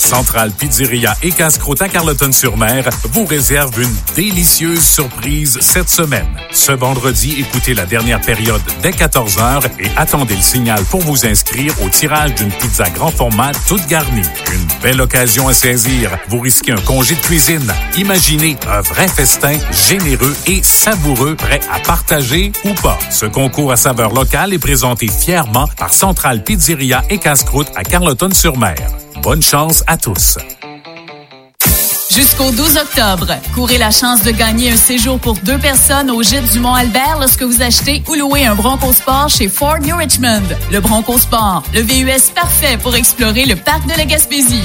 Centrale Pizzeria et Casse-Croûte à Carleton-sur-Mer vous réserve une délicieuse surprise cette semaine. Ce vendredi, écoutez la dernière période dès 14h et attendez le signal pour vous inscrire au tirage d'une pizza grand format toute garnie. Une belle occasion à saisir. Vous risquez un congé de cuisine. Imaginez un vrai festin généreux et savoureux, prêt à partager ou pas. Ce concours à saveur locale est présenté fièrement par Centrale Pizzeria et Casse-Croûte à Carleton-sur-Mer. Bonne chance à tous. Jusqu'au 12 octobre, courez la chance de gagner un séjour pour 2 personnes au Gîte du Mont-Albert lorsque vous achetez ou louez un Bronco Sport chez Ford New Richmond. Le Bronco Sport, le VUS parfait pour explorer le parc de la Gaspésie.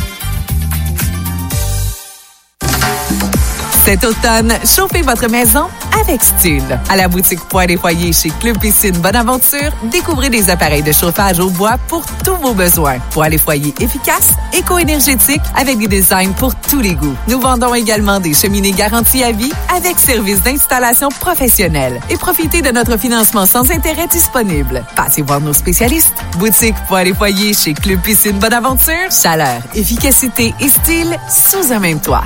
Cet automne, chauffez votre maison avec style. À la boutique Poêles et Foyers chez Club Piscine Bonaventure, découvrez des appareils de chauffage au bois pour tous vos besoins. Poêles et Foyers efficaces, éco-énergétiques, avec des designs pour tous les goûts. Nous vendons également des cheminées garanties à vie avec service d'installation professionnelle. Et profitez de notre financement sans intérêt disponible. Passez voir nos spécialistes. Boutique Poêles et Foyers chez Club Piscine Bonaventure. Chaleur, efficacité et style sous un même toit.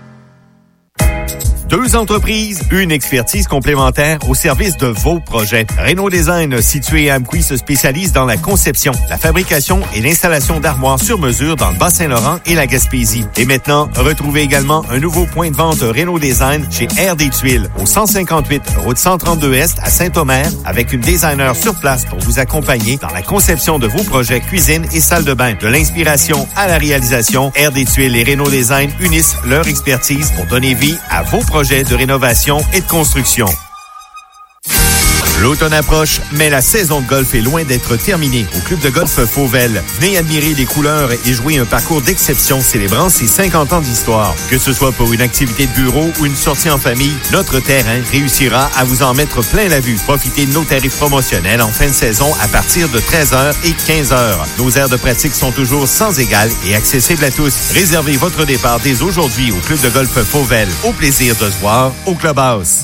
2 entreprises, une expertise complémentaire au service de vos projets. Renault Design, situé à Amqui, se spécialise dans la conception, la fabrication et l'installation d'armoires sur mesure dans le Bas-Saint-Laurent et la Gaspésie. Et maintenant, retrouvez également un nouveau point de vente Renault Design chez Air des Tuiles, au 158 route 132 Est à Saint-Omer, avec une designer sur place pour vous accompagner dans la conception de vos projets cuisine et salle de bain. De l'inspiration à la réalisation, Air des Tuiles et Renault Design unissent leur expertise pour donner vie à vos projets de rénovation et de construction. L'automne approche, mais la saison de golf est loin d'être terminée. Au club de golf Fauvel, venez admirer les couleurs et jouer un parcours d'exception célébrant ses 50 ans d'histoire. Que ce soit pour une activité de bureau ou une sortie en famille, notre terrain réussira à vous en mettre plein la vue. Profitez de nos tarifs promotionnels en fin de saison à partir de 13h et 15h. Nos aires de pratique sont toujours sans égal et accessibles à tous. Réservez votre départ dès aujourd'hui au club de golf Fauvel. Au plaisir de se voir au Clubhouse.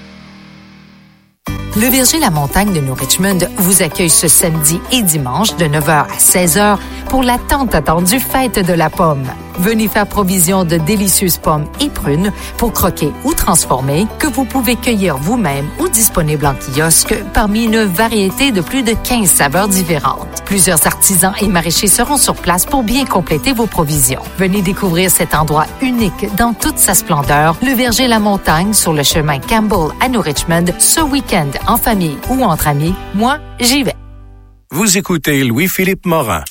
Le Verger La Montagne de New Richmond vous accueille ce samedi et dimanche de 9h à 16h pour la tant attendue fête de la pomme. Venez faire provision de délicieuses pommes et prunes pour croquer ou transformer que vous pouvez cueillir vous-même ou disponible en kiosque parmi une variété de plus de 15 saveurs différentes. Plusieurs artisans et maraîchers seront sur place pour bien compléter vos provisions. Venez découvrir cet endroit unique dans toute sa splendeur, le Verger La Montagne sur le chemin Campbell à New Richmond ce week-end en famille ou entre amis. Moi, j'y vais. Vous écoutez Louis-Philippe Morin.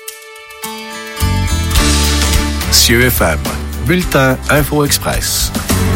Cieux FM, Bulletin Info Express.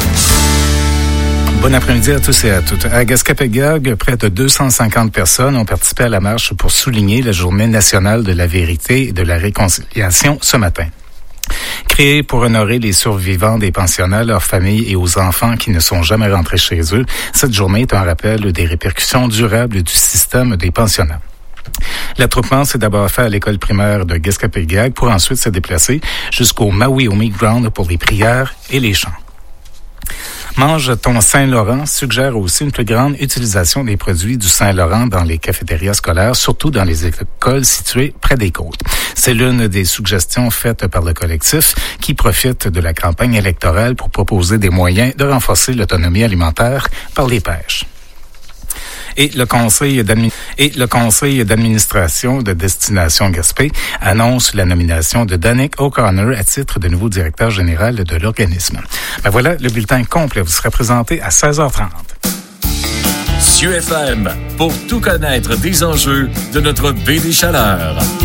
Bon après-midi à tous et à toutes. À Gaspé-Pégag, près de 250 personnes ont participé à la marche pour souligner la Journée nationale de la vérité et de la réconciliation ce matin. Créée pour honorer les survivants des pensionnats, leurs familles et aux enfants qui ne sont jamais rentrés chez eux, cette journée est un rappel des répercussions durables du système des pensionnats. L'attroupement s'est d'abord fait à l'école primaire de Gaspé-Pégag pour ensuite se déplacer jusqu'au Maui Omi Ground pour les prières et les chants. Mange ton Saint-Laurent suggère aussi une plus grande utilisation des produits du Saint-Laurent dans les cafétérias scolaires, surtout dans les écoles situées près des côtes. C'est l'une des suggestions faites par le collectif qui profite de la campagne électorale pour proposer des moyens de renforcer l'autonomie alimentaire par les pêches. Et le conseil d'administration de Destination Gaspé annonce la nomination de Danick O'Connor à titre de nouveau directeur général de l'organisme. Ben voilà, le bulletin complet vous sera présenté à 16h30. Cieux FM, pour tout connaître des enjeux de notre baie des Chaleurs.